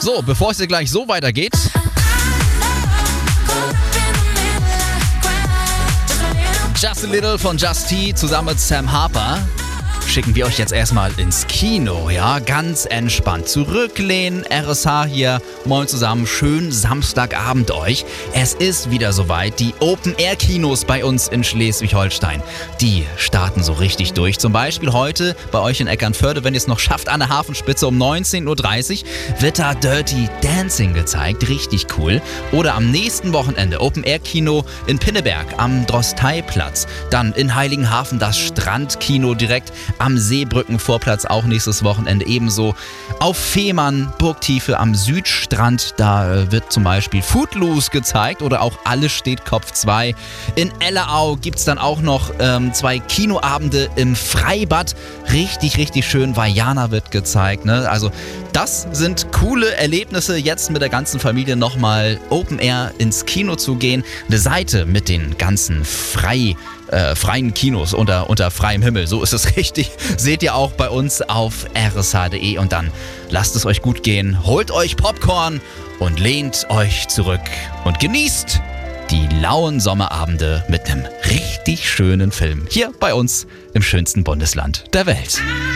So, bevor es hier gleich so weitergeht, Just a Little von Just T zusammen mit Sam Harper schicken wir euch jetzt erstmal ins Kino, ja, ganz entspannt. Zurücklehnen, RSH hier, moin zusammen, schönen Samstagabend euch. Es ist wieder soweit, die Open-Air-Kinos bei uns in Schleswig-Holstein, die starten so richtig durch. Zum Beispiel heute bei euch in Eckernförde, wenn ihr es noch schafft, an der Hafenspitze um 19.30 Uhr wird da Dirty Dancing gezeigt, richtig cool. Oder am nächsten Wochenende Open-Air-Kino in Pinneberg am Drosteiplatz. Dann in Heiligenhafen das Strandkino direkt am Seebrückenvorplatz auch nächstes Wochenende. Ebenso auf Fehmarn, Burgtiefe am Südstrand. Da wird zum Beispiel Footloose gezeigt oder auch Alles steht Kopf 2. In Ellerau gibt es dann auch noch 2 Kinoabende im Freibad. Richtig, richtig schön. Vajana wird gezeigt. Ne? Also das sind coole Erlebnisse, jetzt mit der ganzen Familie nochmal Open Air ins Kino zu gehen. Eine Seite mit den ganzen freien Kinos unter freiem Himmel, so ist es richtig. Seht ihr auch bei uns auf rsh.de und dann lasst es euch gut gehen, holt euch Popcorn und lehnt euch zurück und genießt die lauen Sommerabende mit einem richtig schönen Film hier bei uns im schönsten Bundesland der Welt.